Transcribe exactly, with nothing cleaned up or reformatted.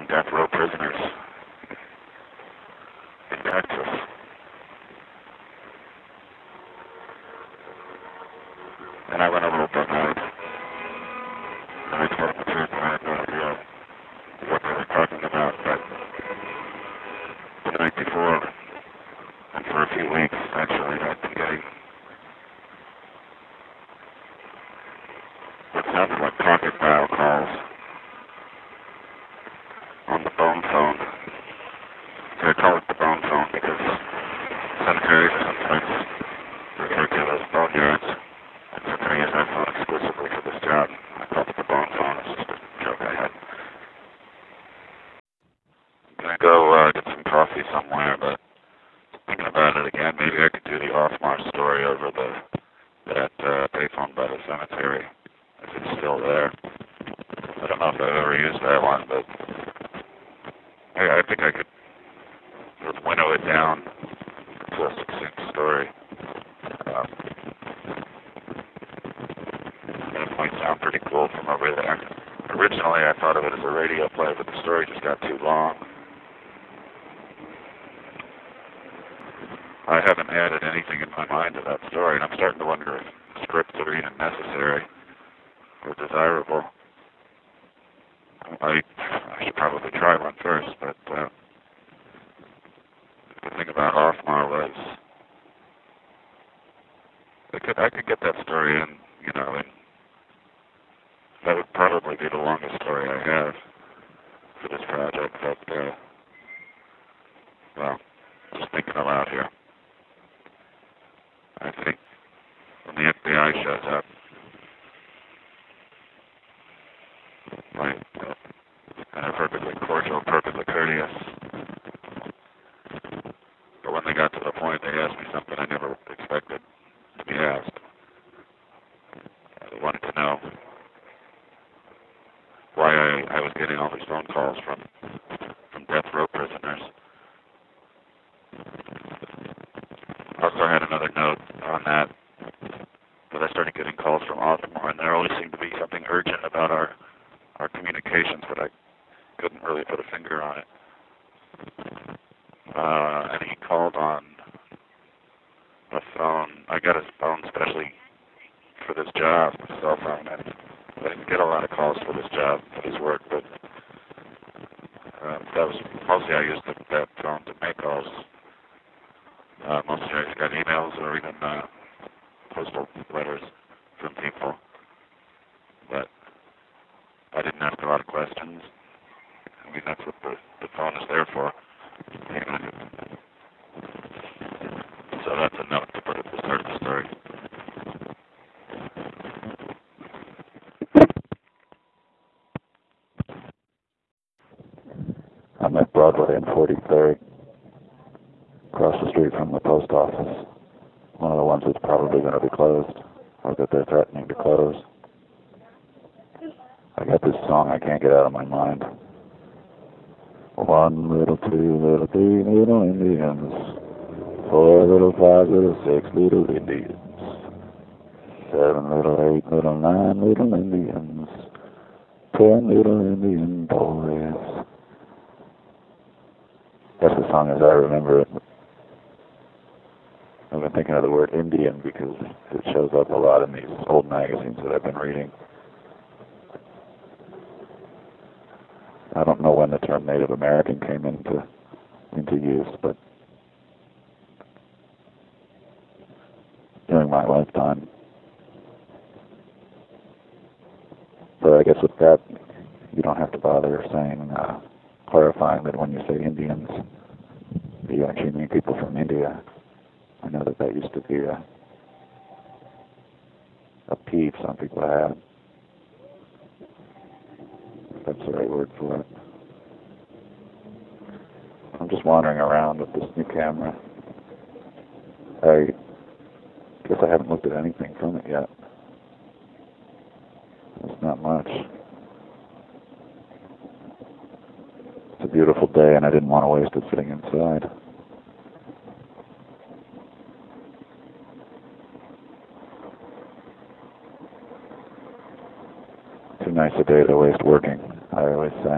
death row prisoners in Texas. And I went over it that night. And I told them the truth, and I had no idea what they were talking about. But the night before, and for a few weeks, actually, I'd been getting what sounded like pocket dial calls on the bone phone. So I call it the bone phone because cemeteries are sometimes referred to as boneyards. And since I use that phone exclusively for this job, I called it the bone phone. It's just a joke I had. I'm going to go uh, get some coffee somewhere, but thinking about it again, maybe I could do the Othmar story over the that uh, payphone by the cemetery, if it's still there. I don't know if I've ever used that one, but I, I think I could sort of winnow it down to a succinct story. Um, and it might sound pretty cool from over there. Originally, I thought of it as a radio play, but the story just got too long. I haven't added anything in my mind to that story, and I'm starting to wonder if scripts are even necessary or desirable. I, I should probably try one first, but uh, the thing about Othmar was I could I could get that story in, you know, and that would probably be the longest story I have for this project. But uh, well, just thinking aloud here. I think when the F B I shows up, like, uh, and they're perfectly cordial, perfectly courteous. But when they got to the point, they asked me something I never expected to be asked. They wanted to know why I, I was getting all these phone calls from from death row prisoners. I also had another note on that, that I started getting calls from Othmar, and there always seemed to be something urgent about our, our communications, but I couldn't really put a finger on it. Uh, and he called on a phone. I got his phone specially for this job, a cell phone, and I didn't get a lot of calls for this job, for this work, but uh, that was mostly I used the, that phone to make calls. Uh, mostly I just got emails or even uh, postal letters from people, but I didn't ask a lot of questions. I mean, that's what the, the phone is there for. And so that's a note to put at the start of the story. I'm at Broadway and forty-third, across the street from the post office. One of the ones that's probably going to be closed, or that they're threatening to close. I got this song I can't get out of my mind. One little, two little, three little Indians. Four little, five little, six little Indians. Seven little, eight little, nine little Indians. Ten little Indian boys. That's the song as I remember it. I've been thinking of the word Indian because it shows up a lot in these old magazines that I've been reading. I don't know when the term Native American came into into use, but during my lifetime. But I guess with that, you don't have to bother saying, uh, clarifying that when you say Indians, you actually mean people from India. I know that that used to be a, a peeve some people had. If that's the right word for it. I'm just wandering around with this new camera. I guess I haven't looked at anything from it yet. It's not much. It's a beautiful day and I didn't want to waste it sitting inside. Too nice a day to waste working, I always say.